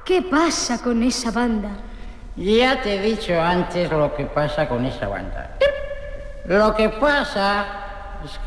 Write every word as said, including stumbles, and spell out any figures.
¿Qué pasa con esa banda? Ya te he dicho antes lo que pasa con esa banda. Lo que pasa es que